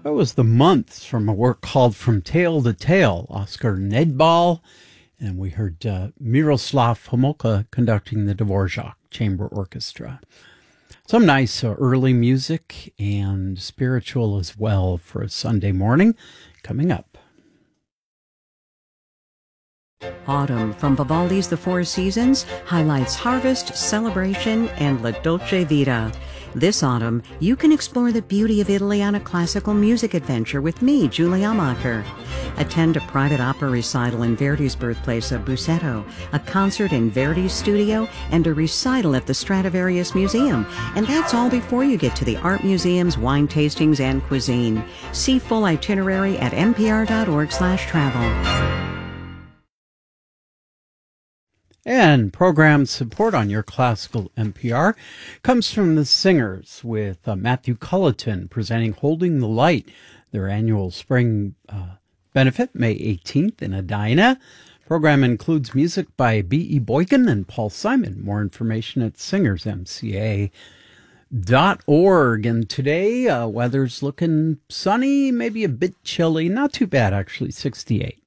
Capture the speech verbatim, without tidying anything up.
That was The Months from a work called From Tale to Tale, Oscar Nedbal. And we heard uh, Miroslav Homolka conducting the Dvorak Chamber Orchestra. Some nice uh, early music and spiritual as well for a Sunday morning coming up. Autumn from Vivaldi's The Four Seasons highlights harvest, celebration, and La Dolce Vita. This autumn, you can explore the beauty of Italy on a classical music adventure with me, Julie Amacher. Attend a private opera recital in Verdi's birthplace of Busseto, a concert in Verdi's studio, and a recital at the Stradivarius Museum. And that's all before you get to the art museums, wine tastings, and cuisine. See full itinerary at npr.org slash travel. And program support on your classical N P R comes from the Singers with uh, Matthew Culleton presenting Holding the Light, their annual spring uh, benefit, May eighteenth in Edina. Program includes music by B E. Boykin and Paul Simon. More information at singers m c a dot org. And today, uh, weather's looking sunny, maybe a bit chilly. Not too bad, actually, sixty-eight.